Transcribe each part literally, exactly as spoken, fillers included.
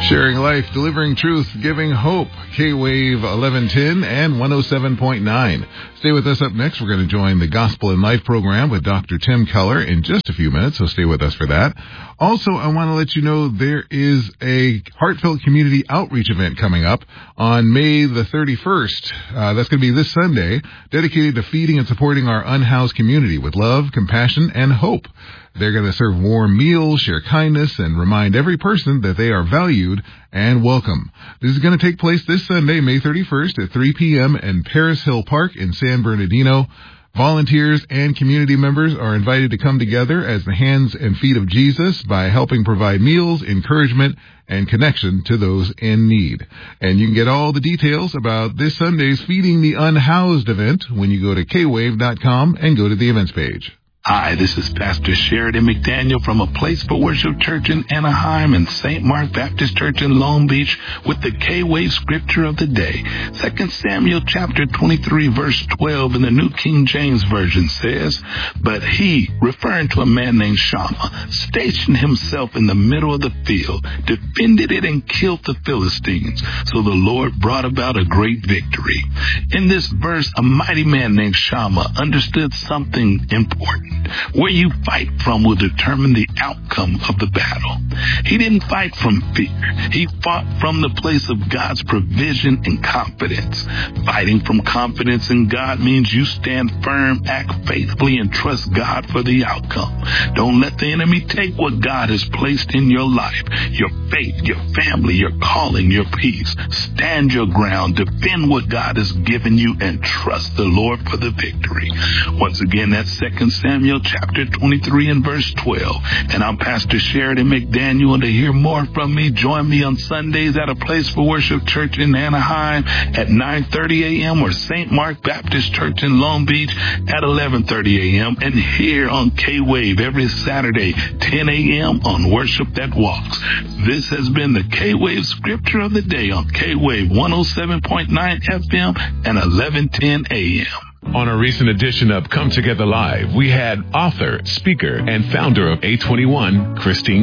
Sharing life, delivering truth, giving hope. K-Wave eleven ten and one oh seven point nine. Stay with us. Up next, we're going to join the Gospel in Life program with Doctor Tim Keller in just a few minutes, so stay with us for that. Also, I want to let you know there is a heartfelt community outreach event coming up on May the thirty-first. Uh, that's going to be this Sunday, dedicated to feeding and supporting our unhoused community with love, compassion, and hope. They're going to serve warm meals, share kindness, and remind every person that they are valued and welcome. This is going to take place this Sunday, May thirty-first at three p.m. in Paris Hill Park in San Bernardino. Volunteers and community members are invited to come together as the hands and feet of Jesus by helping provide meals, encouragement, and connection to those in need. And you can get all the details about this Sunday's Feeding the Unhoused event when you go to k wave dot com and go to the events page. Hi, this is Pastor Sheridan McDaniel from A Place for Worship Church in Anaheim and Saint Mark Baptist Church in Long Beach with the K-Wave Scripture of the Day. Second Samuel chapter twenty-three, verse twelve in the New King James Version says, "But he," referring to a man named Shammah, "stationed himself in the middle of the field, defended it, and killed the Philistines. So the Lord brought about a great victory." In this verse, a mighty man named Shammah understood something important. Where you fight from will determine the outcome of the battle. He didn't fight from fear. He fought from the place of God's provision and confidence. Fighting from confidence in God means you stand firm, act faithfully, and trust God for the outcome. Don't let the enemy take what God has placed in your life, your faith, your family, your calling, your peace. Stand your ground, defend what God has given you, and trust the Lord for the victory. Once again, that's Second Samuel chapter twenty-three and verse twelve. And I'm Pastor Sheridan McDaniel. And to hear more from me, join me on Sundays at A Place for Worship Church in Anaheim at nine thirty a.m. or Saint Mark Baptist Church in Long Beach at eleven thirty a.m. and here on K-Wave every Saturday, ten a.m. on Worship That Walks. This has been the K-Wave Scripture of the Day on K-Wave one oh seven point nine F M and eleven ten a.m. On a recent edition of Come Together Live, we had author, speaker, and founder of A twenty-one, Christine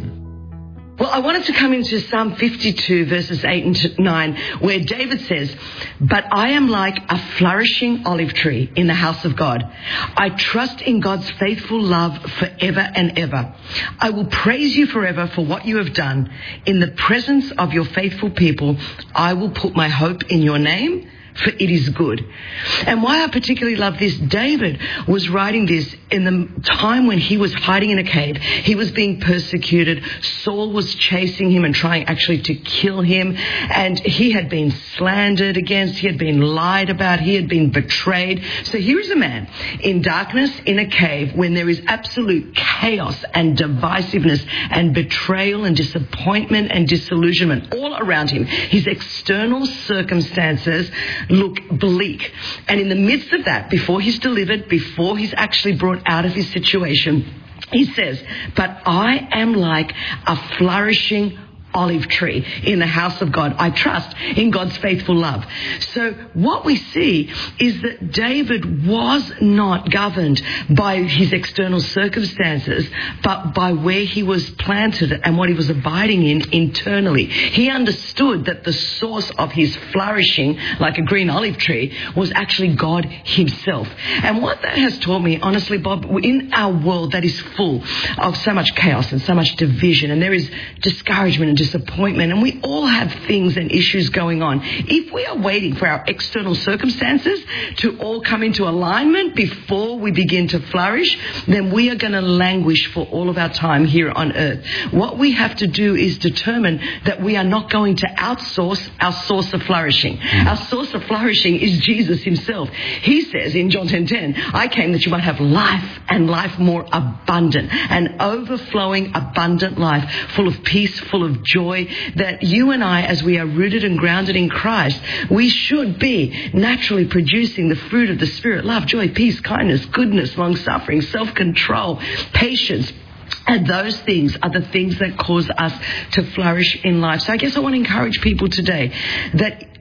Caine. Well, I wanted to come into Psalm fifty-two, verses eight and nine, where David says, "But I am like a flourishing olive tree in the house of God. I trust in God's faithful love forever and ever. I will praise you forever for what you have done. In the presence of your faithful people, I will put my hope in your name, for it is good." And why I particularly love this, David was writing this in the time when he was hiding in a cave. He was being persecuted. Saul was chasing him and trying actually to kill him. And he had been slandered against. He had been lied about. He had been betrayed. So here is a man in darkness in a cave when there is absolute chaos and divisiveness and betrayal and disappointment and disillusionment all around him. His external circumstances look bleak. And in the midst of that, before he's delivered, before he's actually brought out of his situation, he says, "But I am like a flourishing olive tree in the house of God. I trust in God's faithful love." So what we see is that David was not governed by his external circumstances, but by where he was planted and what he was abiding in internally. He understood that the source of his flourishing, like a green olive tree, was actually God himself. And what that has taught me, honestly, Bob, in our world that is full of so much chaos and so much division, and there is discouragement and disappointment, and we all have things and issues going on. If we are waiting for our external circumstances to all come into alignment before we begin to flourish, then we are going to languish for all of our time here on earth. What we have to do is determine that we are not going to outsource our source of flourishing. Mm. Our source of flourishing is Jesus himself. He says in John ten ten, "I came that you might have life and life more abundant," an overflowing, abundant life, full of peace, full of joy, that you and I, as we are rooted and grounded in Christ, we should be naturally producing the fruit of the Spirit: love, joy, peace, kindness, goodness, long-suffering, self-control, patience. And those things are the things that cause us to flourish in life. So I guess I want to encourage people today that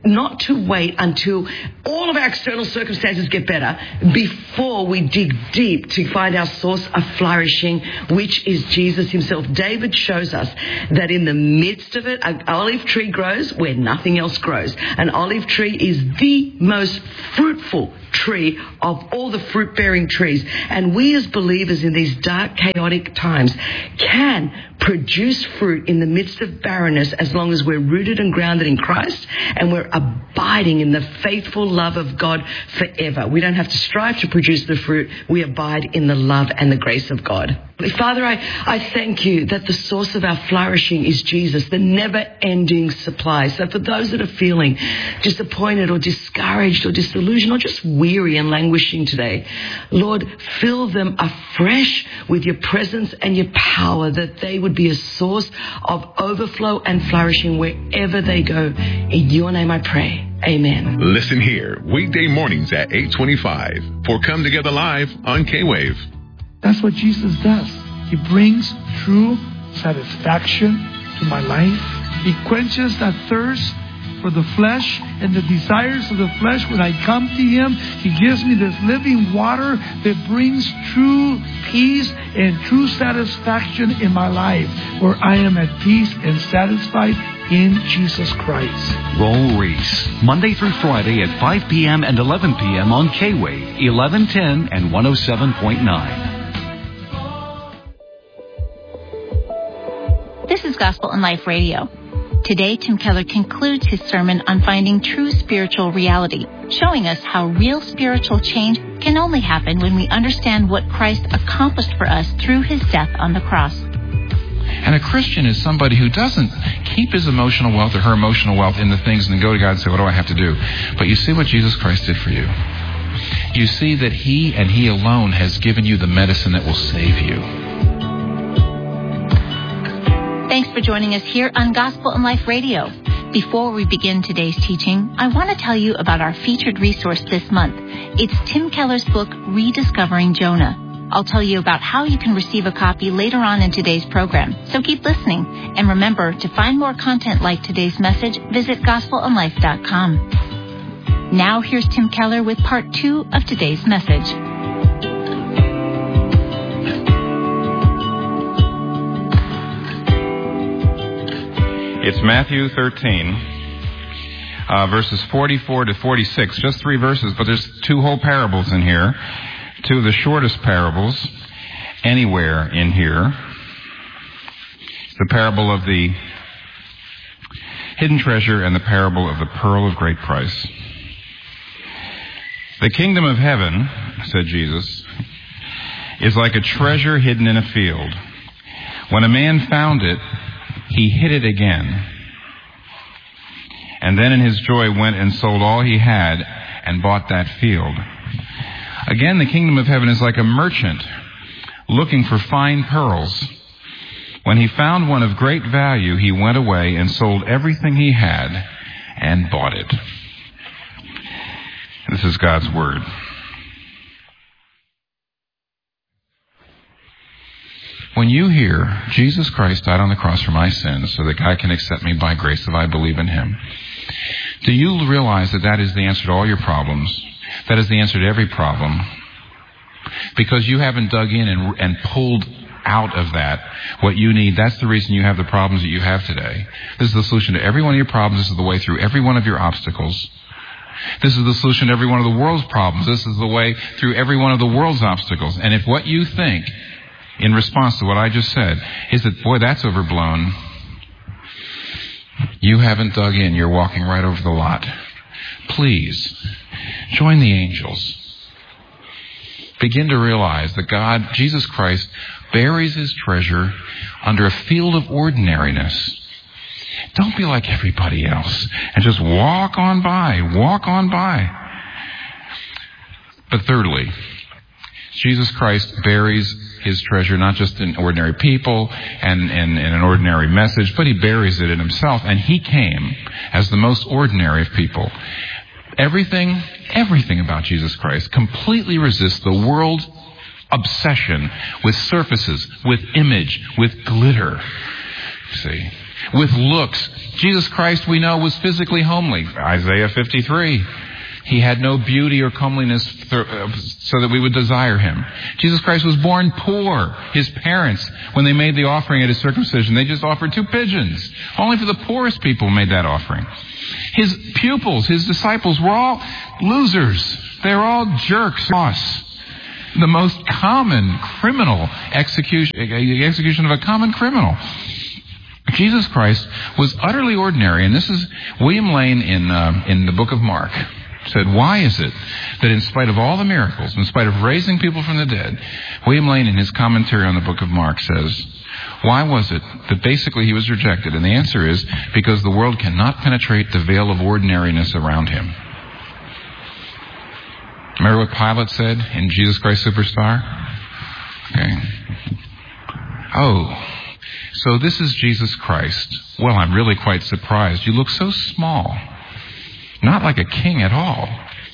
not to wait until all of our external circumstances get better before we dig deep to find our source of flourishing, which is Jesus himself. David shows us that in the midst of it, an olive tree grows where nothing else grows. An olive tree is the most fruitful tree of all the fruit-bearing trees. And we as believers in these dark, chaotic times can produce fruit in the midst of barrenness as long as we're rooted and grounded in Christ and we're abiding in the faithful love of God forever. We don't have to strive to produce the fruit. We abide in the love and the grace of God. Father, I, I thank you that the source of our flourishing is Jesus, the never-ending supply. So for those that are feeling disappointed or discouraged or disillusioned or just weary and languishing today, Lord, fill them afresh with your presence and your power, that they would be a source of overflow and flourishing wherever they go. In your name I pray. Amen. Listen here, weekday mornings at eight twenty-five for Come Together Live on K-Wave. That's what Jesus does. He brings true satisfaction to my life. He quenches that thirst for the flesh and the desires of the flesh. When I come to Him, He gives me this living water that brings true peace and true satisfaction in my life, where I am at peace and satisfied in Jesus Christ. Raul Ries, Monday through Friday at five p.m. and eleven p.m. on K-Wave, eleven ten and one oh seven point nine. This is Gospel in Life Radio. Today, Tim Keller concludes his sermon on finding true spiritual reality, showing us how real spiritual change can only happen when we understand what Christ accomplished for us through His death on the cross. And a Christian is somebody who doesn't keep his emotional wealth or her emotional wealth in the things and then go to God and say, what do I have to do? But you see what Jesus Christ did for you. You see that He and He alone has given you the medicine that will save you. Thanks for joining us here on Gospel in Life Radio. Before we begin today's teaching, I want to tell you about our featured resource this month. It's Tim Keller's book, Rediscovering Jonah. I'll tell you about how you can receive a copy later on in today's program. So keep listening. And remember, to find more content like today's message, visit gospel in life dot com. Now here's Tim Keller with part two of today's message. It's Matthew thirteen, uh, verses forty-four to forty-six. Just three verses, but there's two whole parables in here. Two of the shortest parables anywhere in here. It's the parable of the hidden treasure and the parable of the pearl of great price. The kingdom of heaven, said Jesus, is like a treasure hidden in a field. When a man found it, he hid it again. And then in his joy went and sold all he had and bought that field. Again, the kingdom of heaven is like a merchant looking for fine pearls. When he found one of great value, he went away and sold everything he had and bought it. This is God's word. When you hear Jesus Christ died on the cross for my sins so that God can accept me by grace if I believe in Him, do you realize that that is the answer to all your problems? That is the answer to every problem? Because you haven't dug in and, and pulled out of that what you need. That's the reason you have the problems that you have today. This is the solution to every one of your problems. This is the way through every one of your obstacles. This is the solution to every one of the world's problems. This is the way through every one of the world's obstacles. And if what you think in response to what I just said is that, boy, that's overblown, you haven't dug in. You're walking right over the lot. Please, join the angels. Begin to realize that God, Jesus Christ, buries His treasure under a field of ordinariness. Don't be like everybody else and just walk on by, walk on by. But thirdly, Jesus Christ buries His treasure not just in ordinary people and, and, and an ordinary message, but He buries it in Himself. And He came as the most ordinary of people. Everything, everything about Jesus Christ completely resists the world's obsession with surfaces, with image, with glitter, see, with looks. Jesus Christ, we know, was physically homely. Isaiah fifty-three. He had no beauty or comeliness so that we would desire him. Jesus Christ was born poor. His parents, when they made the offering at his circumcision, they just offered two pigeons. Only for the poorest people made that offering. His pupils, his disciples, were all losers. They were all jerks. The most common criminal execution, execution of a common criminal. Jesus Christ was utterly ordinary, and this is William Lane in uh, in the book of Mark. Said, why is it that in spite of all the miracles, in spite of raising people from the dead, William Lane in his commentary on the book of Mark says, why was it that basically he was rejected? And the answer is because the world cannot penetrate the veil of ordinariness around him. Remember what Pilate said in Jesus Christ Superstar? Okay. Oh, so this is Jesus Christ. Well, I'm really quite surprised. You look so small. Not like a king at all.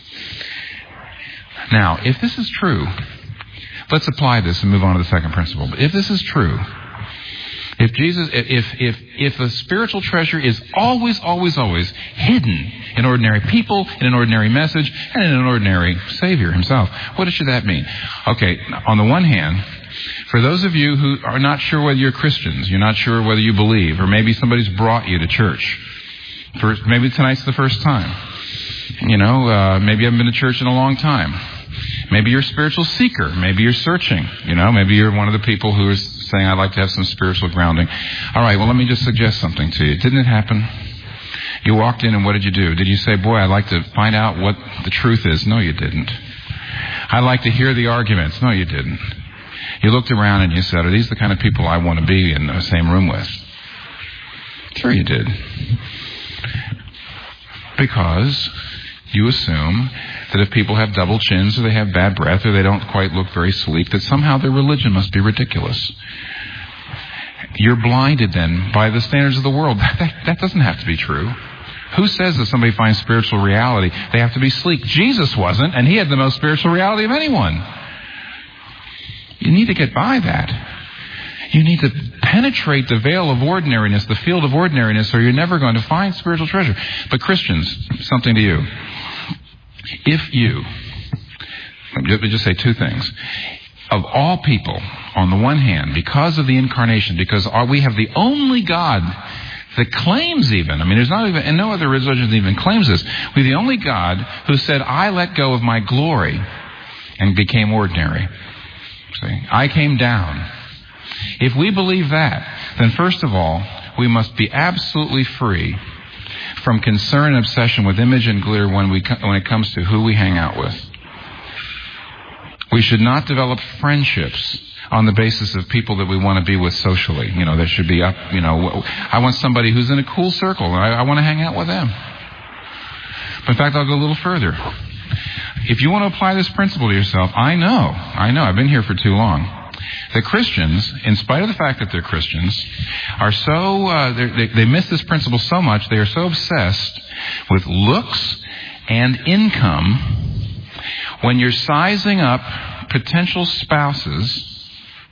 Now, if this is true, let's apply this and move on to the second principle. But if this is true, if Jesus, if if if the spiritual treasure is always, always, always hidden in ordinary people, in an ordinary message, and in an ordinary Savior himself, what should that mean? Okay, on the one hand, for those of you who are not sure whether you're Christians, you're not sure whether you believe, or maybe somebody's brought you to church. First, maybe tonight's the first time. You know, uh, maybe you haven't been to church in a long time. Maybe you're a spiritual seeker. Maybe you're searching. You know, maybe you're one of the people who is saying, I'd like to have some spiritual grounding. All right, well, let me just suggest something to you. Didn't it happen? You walked in and what did you do? Did you say, boy, I'd like to find out what the truth is? No, you didn't. I'd like to hear the arguments. No, you didn't. You looked around and you said, are these the kind of people I want to be in the same room with? Sure you did. Because you assume that if people have double chins or they have bad breath or they don't quite look very sleek, that somehow their religion must be ridiculous. You're blinded then by the standards of the world. That, that doesn't have to be true. Who says that somebody finds spiritual reality, they have to be sleek? Jesus wasn't, and he had the most spiritual reality of anyone. You need to get by that. You need to penetrate the veil of ordinariness, the field of ordinariness, or you're never going to find spiritual treasure. But Christians, something to you. If you, let me just say two things. Of all people, on the one hand, because of the incarnation, because we have the only God that claims even, I mean, there's not even, and no other religion even claims this, we're the only God who said, I let go of my glory and became ordinary. See, I came down. If we believe that, then first of all, we must be absolutely free from concern and obsession with image and glitter when we when it comes to who we hang out with. We should not develop friendships on the basis of people that we want to be with socially. You know, there should be up, you know, I want somebody who's in a cool circle, and I, I want to hang out with them. But in fact, I'll go a little further. If you want to apply this principle to yourself, I know, I know, I've been here for too long. The Christians, in spite of the fact that they're Christians, are so, uh, they, they miss this principle so much, they are so obsessed with looks and income. When you're sizing up potential spouses,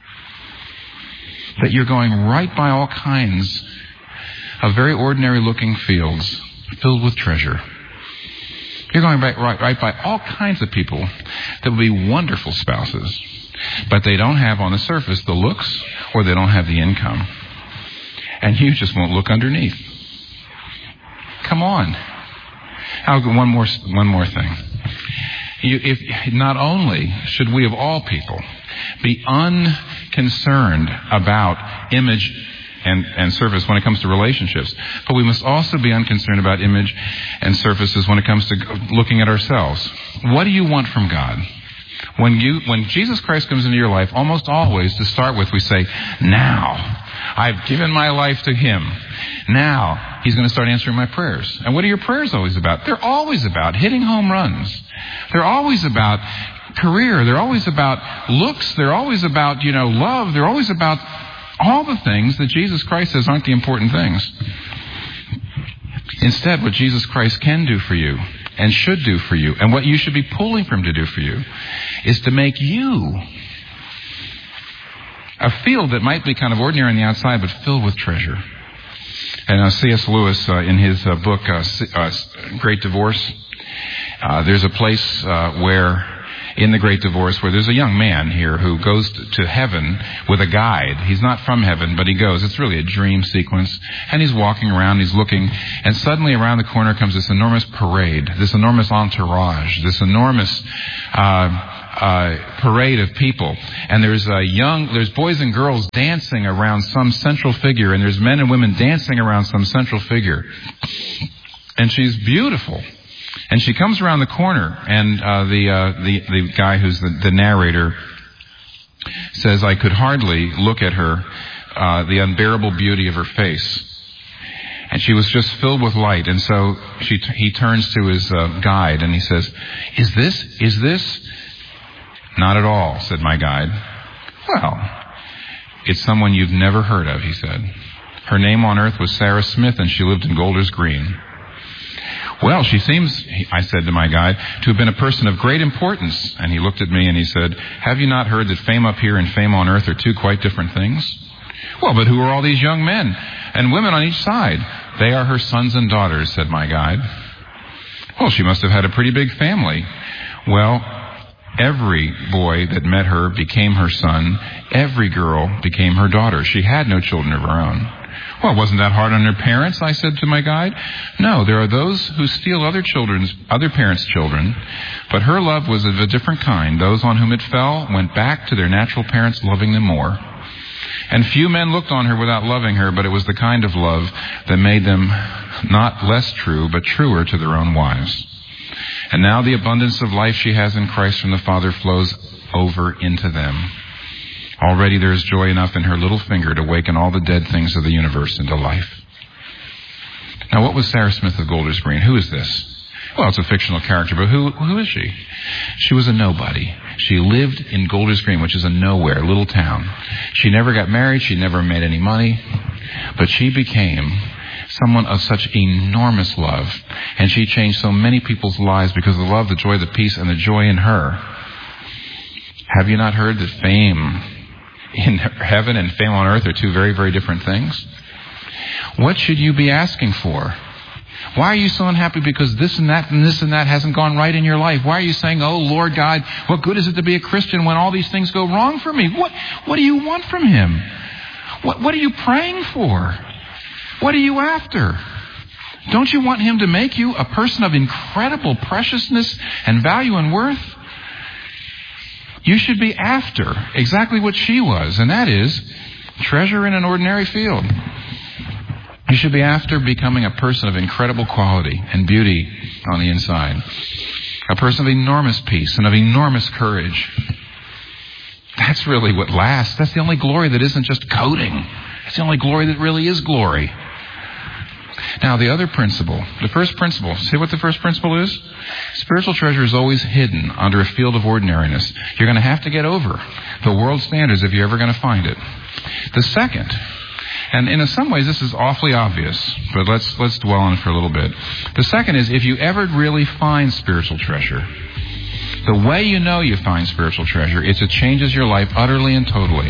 that you're going right by all kinds of very ordinary looking fields filled with treasure. You're going right, right, right by all kinds of people that will be wonderful spouses. But they don't have on the surface the looks, or they don't have the income. And you just won't look underneath. Come on. I'll go one more, one more thing. You, if, not only should we of all people be unconcerned about image and, and surface when it comes to relationships, but we must also be unconcerned about image and surfaces when it comes to looking at ourselves. What do you want from God? When you, when Jesus Christ comes into your life, almost always, to start with, we say, now, I've given my life to Him. Now, He's going to start answering my prayers. And what are your prayers always about? They're always about hitting home runs. They're always about career. They're always about looks. They're always about, you know, love. They're always about all the things that Jesus Christ says aren't the important things. Instead, what Jesus Christ can do for you and should do for you, and what you should be pulling for Him to do for you, is to make you a field that might be kind of ordinary on the outside, but filled with treasure. And uh, C S. Lewis, uh, in his uh, book, uh, uh, Great Divorce, uh, there's a place uh, where, in the Great Divorce, where there's a young man here who goes to heaven with a guide. He's not from heaven, but he goes. It's really a dream sequence. And he's walking around, he's looking, and suddenly around the corner comes this enormous parade, this enormous entourage, this enormous uh Uh, parade of people, and there's uh, young, there's boys and girls dancing around some central figure, and there's men and women dancing around some central figure, and she's beautiful, and she comes around the corner, and uh, the uh, the the guy who's the, the narrator says, "I could hardly look at her, uh, the unbearable beauty of her face." And she was just filled with light, and so she t- he turns to his uh, guide, and he says, "Is this is this?" "Not at all," said my guide. "Well, it's someone you've never heard of," he said. "Her name on earth was Sarah Smith, and she lived in Golders Green." "Well, she seems," I said to my guide, "to have been a person of great importance." And he looked at me and he said, "Have you not heard that fame up here and fame on earth are two quite different things?" "Well, but who are all these young men and women on each side?" "They are her sons and daughters," said my guide. "Well, she must have had a pretty big family." "Well, every boy that met her became her son. Every girl became her daughter. She had no children of her own." "Well, wasn't that hard on her parents?" I said to my guide. "No, there are those who steal other children's, other parents' children, but her love was of a different kind. Those on whom it fell went back to their natural parents, loving them more. And few men looked on her without loving her, but it was the kind of love that made them not less true, but truer to their own wives. And now the abundance of life she has in Christ from the Father flows over into them. Already there is joy enough in her little finger to waken all the dead things of the universe into life." Now, what was Sarah Smith of Golders Green? Who is this? Well, it's a fictional character, but who who is she? She was a nobody. She lived in Golders Green, which is a nowhere, little town. She never got married. She never made any money. But she became someone of such enormous love, and she changed so many people's lives because of the love, the joy, the peace, and the joy in her. Have you not heard that fame in heaven and fame on earth are two very, very different things? What should you be asking for? Why are you so unhappy because this and that and this and that hasn't gone right in your life? Why are you saying, "Oh, Lord God, what good is it to be a Christian when all these things go wrong for me?" What What do you want from Him? What What are you praying for? What are you after? Don't you want Him to make you a person of incredible preciousness and value and worth? You should be after exactly what she was, and that is treasure in an ordinary field. You should be after becoming a person of incredible quality and beauty on the inside. A person of enormous peace and of enormous courage. That's really what lasts. That's the only glory that isn't just coating. It's the only glory that really is glory. Now, the other principle, the first principle, see what the first principle is? Spiritual treasure is always hidden under a field of ordinariness. You're going to have to get over the world standards if you're ever going to find it. The second, and in some ways this is awfully obvious, but let's let's dwell on it for a little bit. The second is, if you ever really find spiritual treasure, the way you know you find spiritual treasure is it changes your life utterly and totally.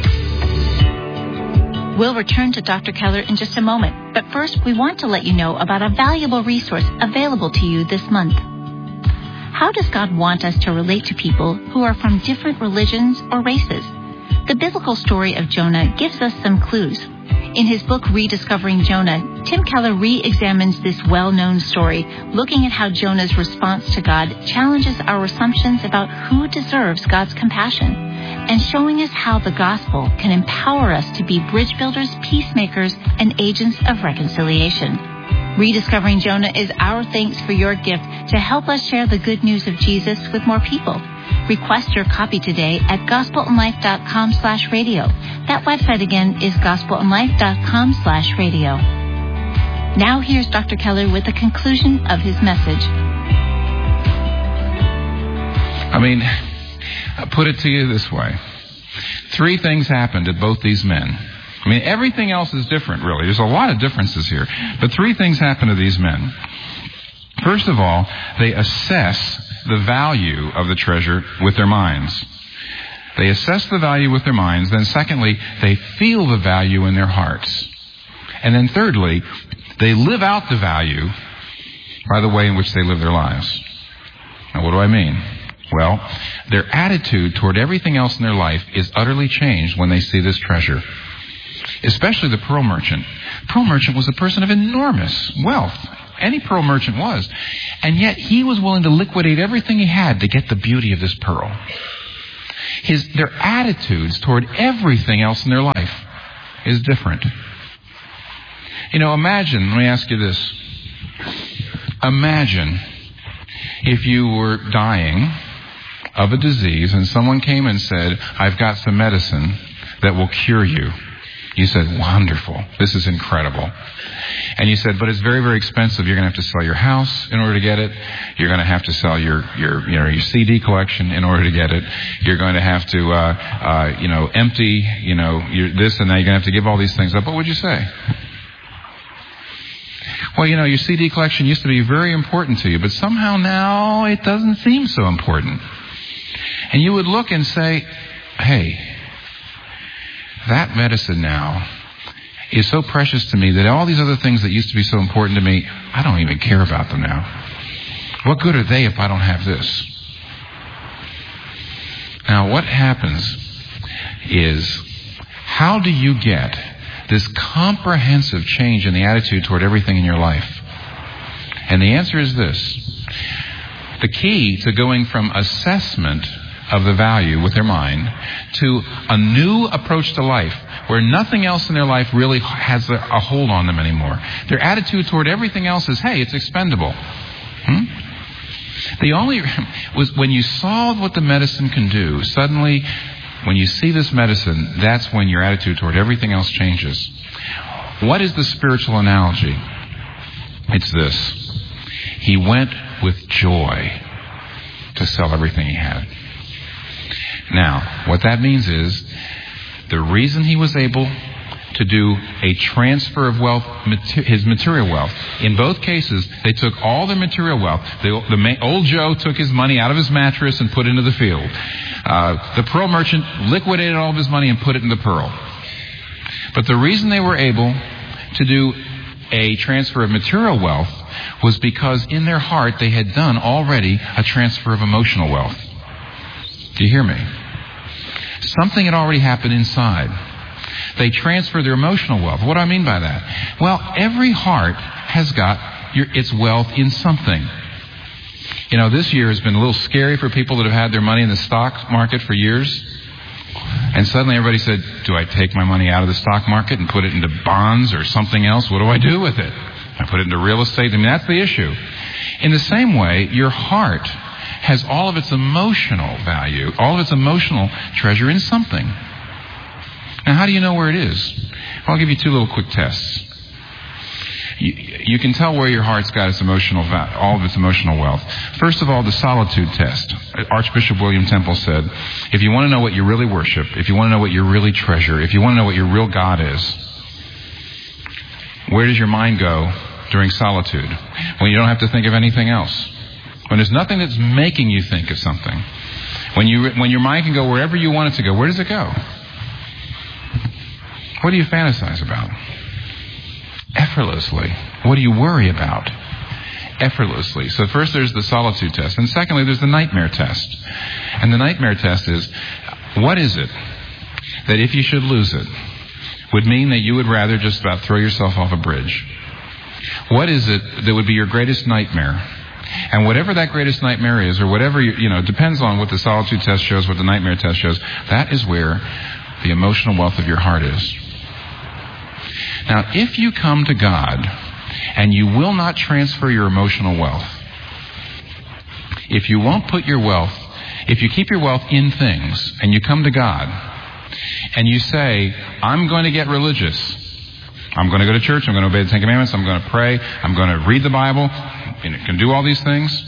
We'll return to Doctor Keller in just a moment, but first we want to let you know about a valuable resource available to you this month. How does God want us to relate to people who are from different religions or races? The biblical story of Jonah gives us some clues. In his book, Rediscovering Jonah, Tim Keller re-examines this well-known story, looking at how Jonah's response to God challenges our assumptions about who deserves God's compassion, and showing us how the gospel can empower us to be bridge builders, peacemakers, and agents of reconciliation. Rediscovering Jonah is our thanks for your gift to help us share the good news of Jesus with more people. Request your copy today at gospelandlife.com slash radio. That website again is gospelandlife.com slash radio. Now here's Doctor Keller with the conclusion of his message. I mean, I'll put it to you this way. Three things happened to both these men. I mean, everything else is different, really. There's a lot of differences here. But three things happened to these men. First of all, they assess the value of the treasure with their minds. They assess the value with their minds. Then secondly, they feel the value in their hearts. And then thirdly, they live out the value by the way in which they live their lives. Now, what do I mean? Well, their attitude toward everything else in their life is utterly changed when they see this treasure. Especially the pearl merchant. Pearl merchant was a person of enormous wealth. Any pearl merchant was. And yet he was willing to liquidate everything he had to get the beauty of this pearl. His, their attitudes toward everything else in their life is different. You know, imagine, let me ask you this. Imagine if you were dying of a disease and someone came and said, I've got some medicine that will cure you. You said, wonderful. This is incredible. And you said, but it's very, very expensive. You're going to have to sell your house in order to get it. You're going to have to sell your, your, you know, your C D collection in order to get it. You're going to have to, uh, uh, you know, empty, you know, your, this and that. You're going to have to give all these things up. What would you say? Well, you know, your C D collection used to be very important to you, but somehow now it doesn't seem so important. And you would look and say, hey, that medicine now is so precious to me that all these other things that used to be so important to me, I don't even care about them now. What good are they if I don't have this? Now, what happens is, how do you get this comprehensive change in the attitude toward everything in your life? And the answer is this. The key to going from assessment of the value with their mind to a new approach to life where nothing else in their life really has a, a hold on them anymore. Their attitude toward everything else is, hey, it's expendable. Hmm? The only was when you saw what the medicine can do, suddenly when you see this medicine, that's when your attitude toward everything else changes. What is the spiritual analogy? It's this. He went with joy to sell everything he had. Now, what that means is the reason he was able to do a transfer of wealth, his material wealth. In both cases, they took all their material wealth. The, the old Joe took his money out of his mattress and put it into the field. Uh, the pearl merchant liquidated all of his money and put it in the pearl. But the reason they were able to do a transfer of material wealth was because in their heart they had done already a transfer of emotional wealth. Do you hear me? Something had already happened inside. They transfer their emotional wealth. What do I mean by that? Well, every heart has got your, its wealth in something. You know, this year has been a little scary for people that have had their money in the stock market for years. And suddenly everybody said, do I take my money out of the stock market and put it into bonds or something else? What do I do with it? I put it into real estate. I mean, that's the issue. In the same way, your heart has all of its emotional value, all of its emotional treasure in something. Now, how do you know where it is? Well, I'll give you two little quick tests. You, you can tell where your heart's got its emotional, all of its emotional wealth. First of all, the solitude test. Archbishop William Temple said, if you want to know what you really worship, if you want to know what you really treasure, if you want to know what your real God is, where does your mind go during solitude? When you don't have to think of anything else. When there's nothing that's making you think of something. When you, when your mind can go wherever you want it to go, where does it go? What do you fantasize about? Effortlessly. What do you worry about? Effortlessly. So first there's the solitude test. And secondly, there's the nightmare test. And the nightmare test is, what is it that if you should lose it, would mean that you would rather just about throw yourself off a bridge? What is it that would be your greatest nightmare? And whatever that greatest nightmare is, or whatever, you, you know, depends on what the solitude test shows, what the nightmare test shows, that is where the emotional wealth of your heart is. Now, if you come to God and you will not transfer your emotional wealth, if you won't put your wealth, if you keep your wealth in things and you come to God and you say, I'm going to get religious, I'm going to go to church, I'm going to obey the Ten Commandments, I'm going to pray, I'm going to read the Bible, and it can do all these things.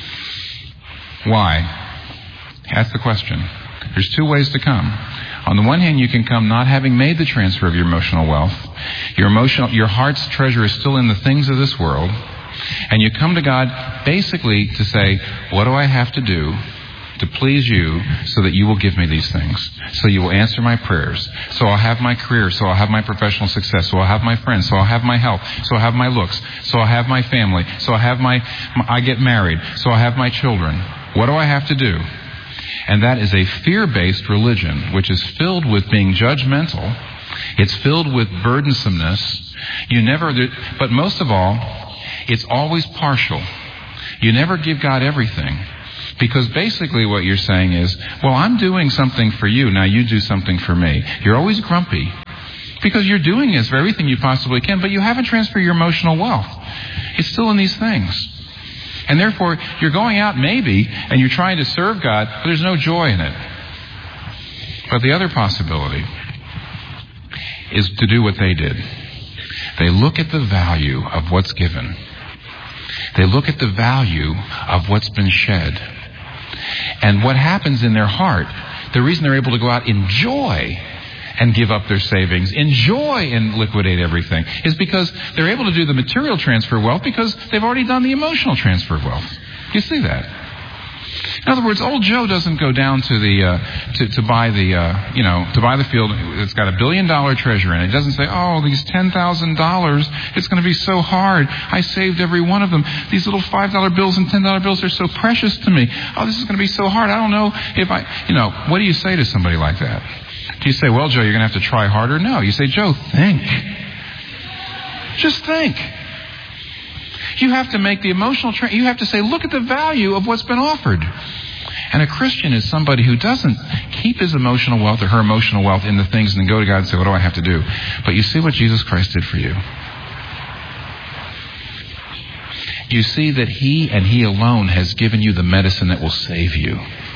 Why? That's the question. There's two ways to come. On the one hand, you can come not having made the transfer of your emotional wealth. Your emotional, your heart's treasure is still in the things of this world. And you come to God basically to say, what do I have to do to please you so that you will give me these things. So you will answer my prayers. So I'll have my career. So I'll have my professional success. So I'll have my friends. So I'll have my health. So I'll have my looks. So I'll have my family. So I'll have my, my I get married. So I'll have my children. What do I have to do? And that is a fear-based religion, which is filled with being judgmental. It's filled with burdensomeness. You never, but most of all, it's always partial. You never give God everything. Because basically what you're saying is, well, I'm doing something for you, now you do something for me. You're always grumpy. Because you're doing this for everything you possibly can, but you haven't transferred your emotional wealth. It's still in these things. And therefore, you're going out maybe, and you're trying to serve God, but there's no joy in it. But the other possibility is to do what they did. They look at the value of what's given. They look at the value of what's been shed. And what happens in their heart, the reason they're able to go out in joy and give up their savings, enjoy and liquidate everything, is because they're able to do the material transfer of wealth because they've already done the emotional transfer of wealth. You see that? In other words, old Joe doesn't go down to the uh, to, to buy the uh, you know to buy the field that's got a billion dollar treasure in it. He doesn't say, "Oh, these ten thousand dollars, it's going to be so hard. I saved every one of them. These little five dollar bills and ten dollar bills are so precious to me. Oh, this is going to be so hard. I don't know if I you know." What do you say to somebody like that? Do you say, "Well, Joe, you're going to have to try harder"? No, you say, "Joe, think. Just think." You have to make the emotional, tra- you have to say, look at the value of what's been offered. And a Christian is somebody who doesn't keep his emotional wealth or her emotional wealth in the things and then go to God and say, what do I have to do? But you see what Jesus Christ did for you. You see that He and He alone has given you the medicine that will save you.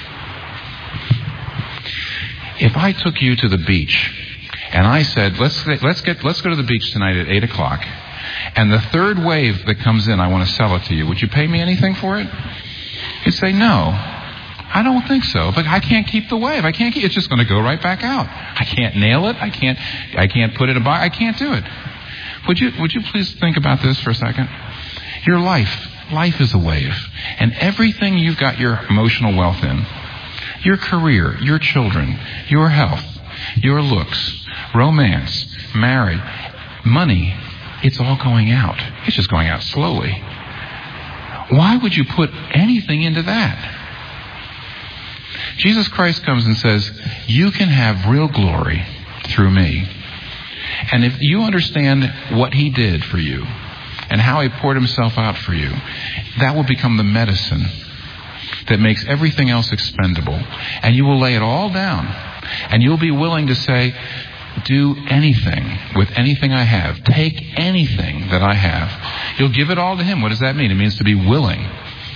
If I took you to the beach and I said, let's let's get let's go to the beach tonight at eight o'clock. And the third wave that comes in, I want to sell it to you. Would you pay me anything for it? You'd say, no, I don't think so. But I can't keep the wave. I can't keep, it's just going to go right back out. I can't nail it. I can't, I can't put it in a box. I can't do it. Would you, would you please think about this for a second? Your life, life is a wave. And everything you've got your emotional wealth in, your career, your children, your health, your looks, romance, marriage, money, it's all going out. It's just going out slowly. Why would you put anything into that? Jesus Christ comes and says, you can have real glory through me. And if you understand what He did for you and how He poured Himself out for you, that will become the medicine that makes everything else expendable. And you will lay it all down. And you'll be willing to say, do anything with anything I have. Take anything that I have. You'll give it all to Him. What does that mean? It means to be willing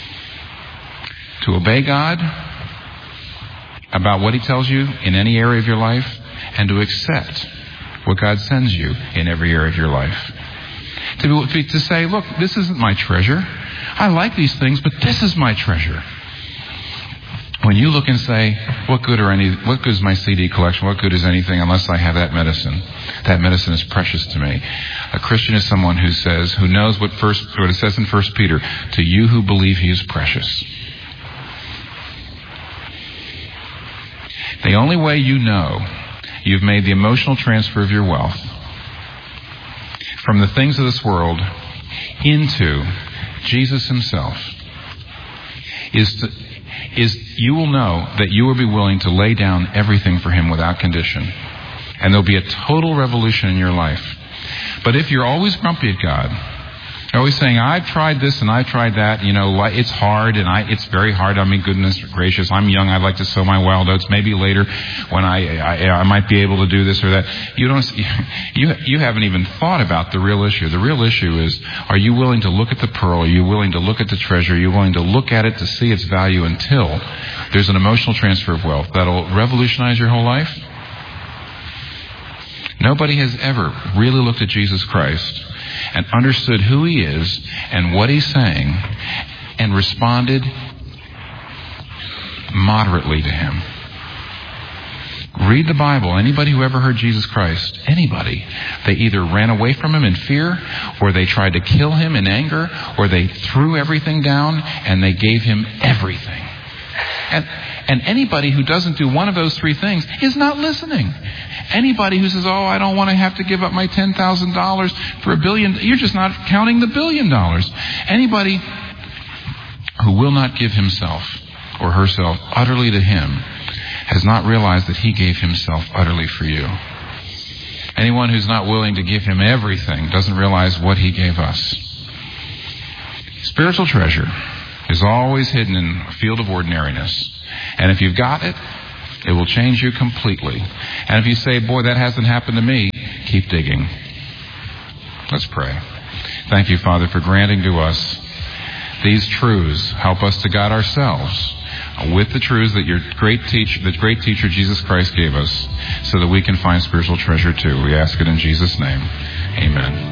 to obey God about what He tells you in any area of your life and to accept what God sends you in every area of your life. To, be, to say, look, this isn't my treasure. I like these things, but this is my treasure. When you look and say, what good are any, what good is my C D collection? What good is anything unless I have that medicine? That medicine is precious to me. A Christian is someone who says, who knows what first, what it says in First Peter, to you who believe He is precious. The only way you know you've made the emotional transfer of your wealth from the things of this world into Jesus Himself is to, is you will know that you will be willing to lay down everything for Him without condition. And there'll be a total revolution in your life. But if you're always grumpy at God, always saying, I've tried this and I've tried that, you know, it's hard and I, it's very hard. I mean, goodness gracious, I'm young. I'd like to sow my wild oats. Maybe later when I, I, I might be able to do this or that. You don't, you, you haven't even thought about the real issue. The real issue is, are you willing to look at the pearl? Are you willing to look at the treasure? Are you willing to look at it to see its value until there's an emotional transfer of wealth that'll revolutionize your whole life? Nobody has ever really looked at Jesus Christ and understood who He is and what He's saying and responded moderately to Him. Read the Bible. Anybody who ever heard Jesus Christ, anybody, they either ran away from Him in fear, or they tried to kill Him in anger, or they threw everything down and they gave Him everything. And, and anybody who doesn't do one of those three things is not listening. Anybody who says, oh, I don't want to have to give up my ten thousand dollars for a billion, you're just not counting the billion dollars. Anybody who will not give himself or herself utterly to him has not realized that he gave himself utterly for you. Anyone who's not willing to give him everything doesn't realize what he gave us. Spiritual treasure is always hidden in a field of ordinariness. And if you've got it, it will change you completely. And if you say, boy, that hasn't happened to me, keep digging. Let's pray. Thank you, Father, for granting to us these truths. Help us to guide ourselves with the truths that your great teacher, the great teacher Jesus Christ gave us, so that we can find spiritual treasure too. We ask it in Jesus' name. Amen.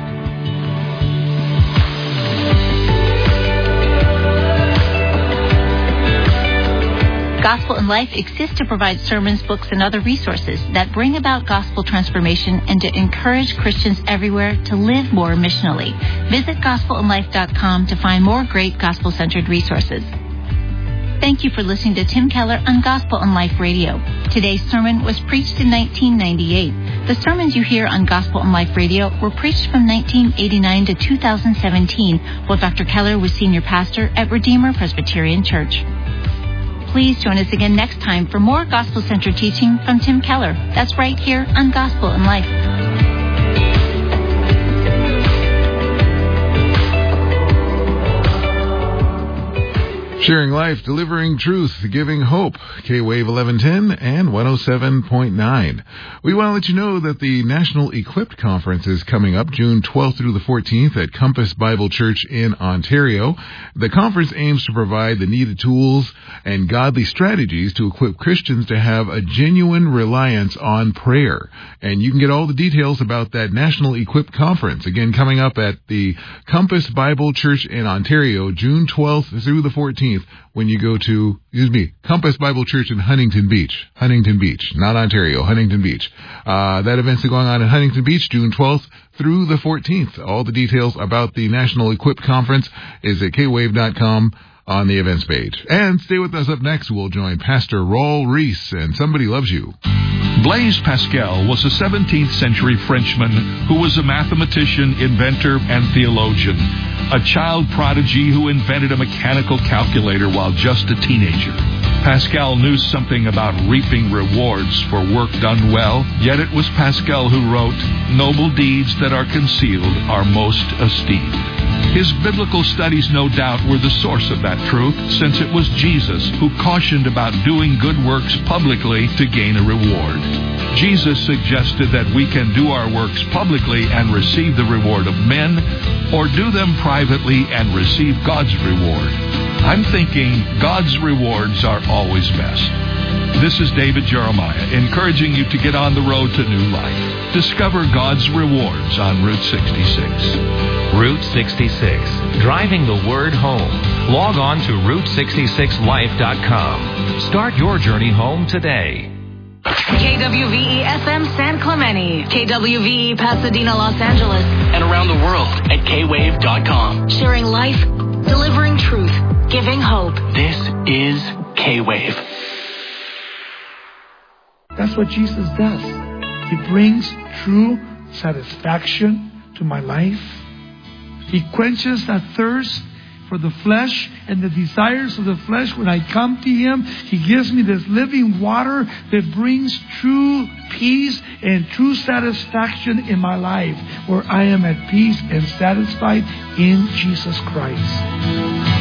Gospel in Life exists to provide sermons, books, and other resources that bring about gospel transformation and to encourage Christians everywhere to live more missionally. Visit gospel in life dot com to find more great gospel-centered resources. Thank you for listening to Tim Keller on Gospel in Life Radio. Today's sermon was preached in nineteen ninety-eight. The sermons you hear on Gospel in Life Radio were preached from nineteen eighty-nine to two thousand seventeen, while Doctor Keller was senior pastor at Redeemer Presbyterian Church. Please join us again next time for more gospel-centered teaching from Tim Keller. That's right here on Gospel in Life. Sharing life, delivering truth, giving hope. K-Wave eleven ten and one oh seven point nine. We want to let you know that the National Equipped Conference is coming up June twelfth through the fourteenth at Compass Bible Church in Ontario. The conference aims to provide the needed tools and godly strategies to equip Christians to have a genuine reliance on prayer. And you can get all the details about that National Equipped Conference, again, coming up at the Compass Bible Church in Ontario, June twelfth through the fourteenth. When you go to, excuse me, Compass Bible Church in Huntington Beach. Huntington Beach, not Ontario, Huntington Beach. Uh, that event's going on in Huntington Beach, June twelfth through the fourteenth. All the details about the National Equipped Conference is at k wave dot com on the events page. And stay with us. Up next, we'll join Pastor Raul Reese and Somebody Loves You. Blaise Pascal was a seventeenth century Frenchman who was a mathematician, inventor, and theologian. A child prodigy who invented a mechanical calculator while just a teenager. Pascal knew something about reaping rewards for work done well, yet it was Pascal who wrote, "Noble deeds that are concealed are most esteemed." His biblical studies, no doubt, were the source of that truth, since it was Jesus who cautioned about doing good works publicly to gain a reward. Jesus suggested that we can do our works publicly and receive the reward of men, or do them privately and receive God's reward. I'm thinking God's rewards are always best. This is David Jeremiah, encouraging you to get on the road to new life. Discover God's rewards on Route sixty-six. Route sixty-six, driving the word home. Log on to route sixty-six life dot com. Start your journey home today. K W V E F M San Clemente, K W V E Pasadena, Los Angeles, and around the world at k wave dot com. Sharing life, delivering truth, giving hope. This is K-Wave. That's what Jesus does. He brings true satisfaction to my life. He quenches that thirst for the flesh and the desires of the flesh. When I come to Him, He gives me this living water that brings true peace and true satisfaction in my life, where I am at peace and satisfied in Jesus Christ.